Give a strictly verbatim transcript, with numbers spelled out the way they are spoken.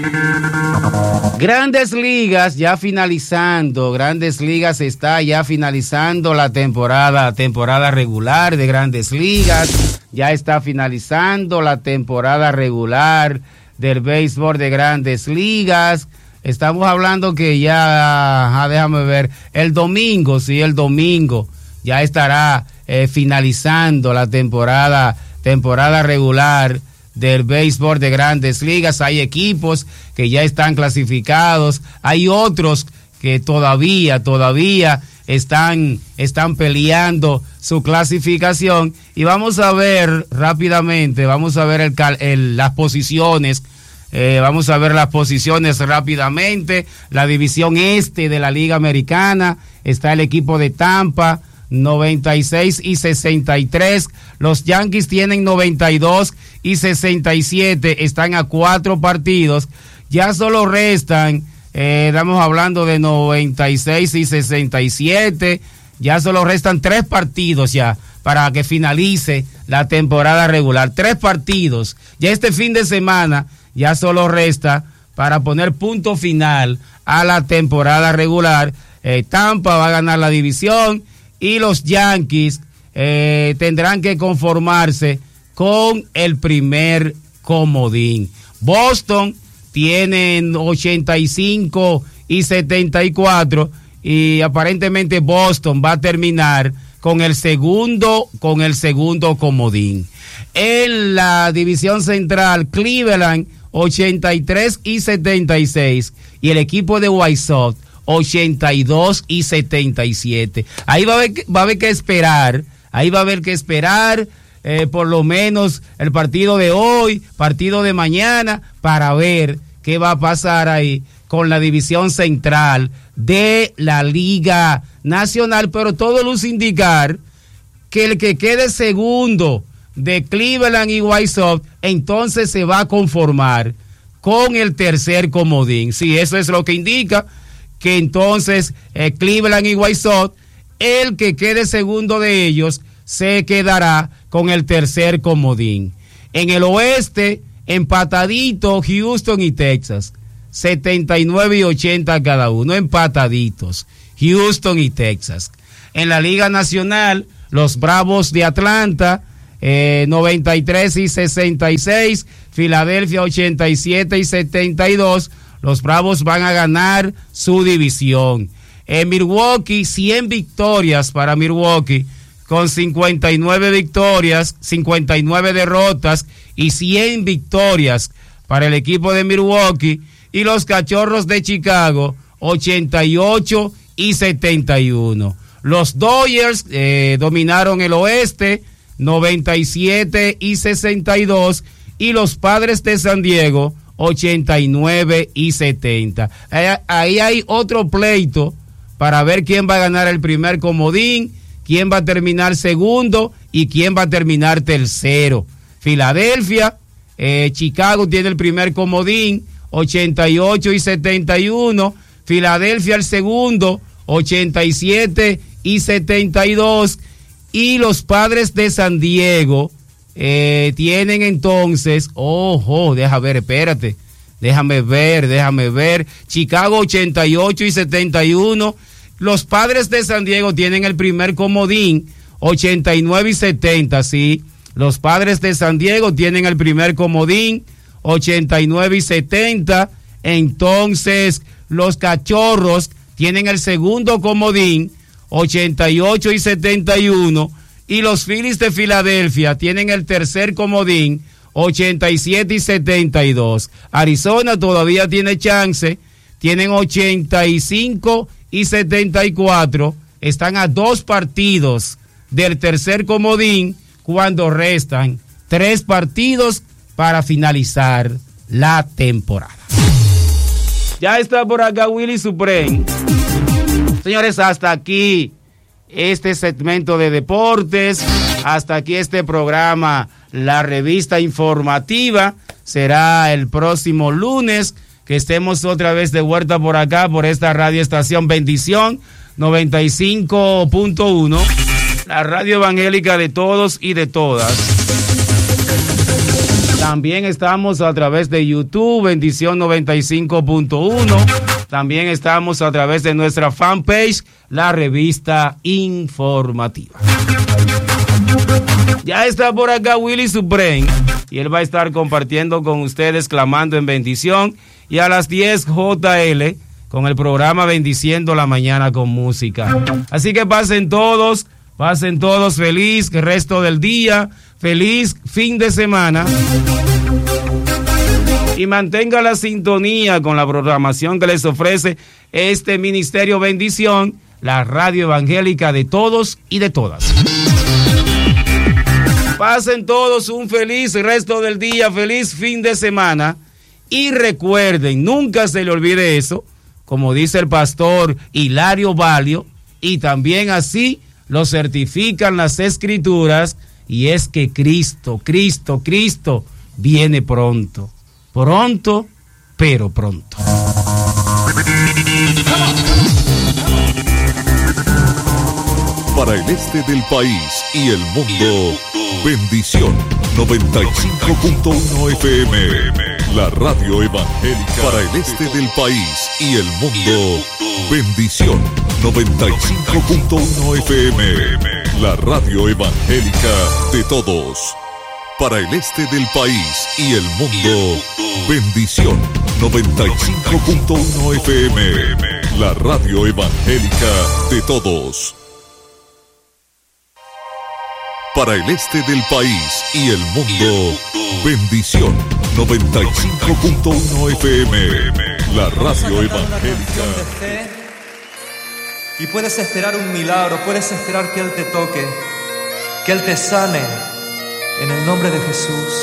Grandes Ligas ya finalizando, Grandes Ligas está ya finalizando la temporada, temporada regular de Grandes Ligas, ya está finalizando la temporada regular del béisbol de Grandes Ligas. Estamos hablando que ya, ah, déjame ver, el domingo, sí, el domingo ya estará eh, finalizando la temporada, temporada regular del béisbol de Grandes Ligas. Hay equipos que ya están clasificados, hay otros que todavía, todavía están, están peleando su clasificación, y vamos a ver rápidamente, vamos a ver el, el, las posiciones, eh, vamos a ver las posiciones rápidamente. La división este de la Liga Americana está el equipo de Tampa, noventa y seis y sesenta y tres, los Yankees tienen noventa y dos y sesenta y siete, están a cuatro partidos, ya solo restan, eh, estamos hablando de noventa y seis y sesenta y siete, ya solo restan tres partidos ya para que finalice la temporada regular, tres partidos, ya este fin de semana ya solo resta para poner punto final a la temporada regular. eh, Tampa va a ganar la división, y los Yankees eh, tendrán que conformarse con el primer comodín. Boston tiene ochenta y cinco y setenta y cuatro, y aparentemente Boston va a terminar con el segundo, con el segundo comodín. En la división central, Cleveland ochenta y tres y setenta y seis, y el equipo de White Sox ochenta y dos y setenta y siete. Ahí va a haber, va a haber que esperar, ahí va a haber que esperar eh, por lo menos el partido de hoy, partido de mañana, para ver qué va a pasar ahí con la división central de la Liga Nacional, pero todo luce indicar que el que quede segundo de Cleveland y White Sox, entonces se va a conformar con el tercer comodín. Sí, eso es lo que indica, que entonces eh, Cleveland y White Sox, el que quede segundo de ellos, se quedará con el tercer comodín. En el oeste, empatadito Houston y Texas, setenta y nueve y ochenta cada uno, empataditos, Houston y Texas. En la Liga Nacional, los Bravos de Atlanta, eh, noventa y tres y sesenta y seis, Filadelfia ochenta y siete y setenta y dos, los Bravos van a ganar su división. En Milwaukee, cien victorias para Milwaukee, con cincuenta y nueve victorias, cincuenta y nueve derrotas y cien victorias para el equipo de Milwaukee. Y los Cachorros de Chicago, ochenta y ocho y setenta y uno. Los Dodgers eh, dominaron el oeste, noventa y siete y sesenta y dos. Y los Padres de San Diego, ochenta y nueve y setenta. Ahí, ahí hay otro pleito para ver quién va a ganar el primer comodín, quién va a terminar segundo y quién va a terminar tercero. Filadelfia, eh, Chicago tiene el primer comodín, ochenta y ocho y setenta y uno. Filadelfia el segundo, ochenta y siete y setenta y dos. Y los Padres de San Diego Eh, tienen entonces, ojo, deja ver, espérate, déjame ver, déjame ver, Chicago ochenta y ocho y setenta y uno, los Padres de San Diego tienen el primer comodín, ochenta y nueve y setenta, sí, los Padres de San Diego tienen el primer comodín, ochenta y nueve y setenta, entonces los Cachorros tienen el segundo comodín, ochenta y ocho y setenta y uno, y los Phillies de Filadelfia tienen el tercer comodín, ochenta y siete y setenta y dos. Arizona todavía tiene chance, tienen ochenta y cinco y setenta y cuatro, están a dos partidos del tercer comodín cuando restan tres partidos para finalizar la temporada. Ya está por acá Willy Supreme. Señores, hasta aquí este segmento de deportes, hasta aquí este programa, la revista informativa. Será el próximo lunes que estemos otra vez de vuelta por acá, por esta radioestación Bendición noventa y cinco punto uno, la radio evangélica de todos y de todas. También estamos a través de YouTube, Bendición noventa y cinco punto uno. También estamos a través de nuestra fanpage, la revista informativa. Ya está por acá Willy Supreme y él va a estar compartiendo con ustedes Clamando en Bendición, y a las diez J L con el programa Bendiciendo la Mañana con Música. Así que pasen todos, pasen todos feliz resto del día, feliz fin de semana, y mantenga la sintonía con la programación que les ofrece este Ministerio Bendición, la radio evangélica de todos y de todas. Pasen todos un feliz resto del día, feliz fin de semana, y recuerden, nunca se le olvide eso, como dice el pastor Hilario Valio, y también así lo certifican las Escrituras, y es que Cristo, Cristo, Cristo viene pronto. Pronto, pero pronto. Para el este del país y el mundo, Bendición noventa y cinco punto uno F M, la radio evangélica. Para el este del país y el mundo, Bendición noventa y cinco punto uno F M, la radio evangélica de todos. Para el este del país y el mundo, Bendición noventa y cinco punto uno F M, la radio evangélica de todos. Para el este del país y el mundo, Bendición noventa y cinco punto uno F M, la radio evangélica. Y puedes esperar un milagro, puedes esperar que Él te toque, que Él te sane, en el nombre de Jesús.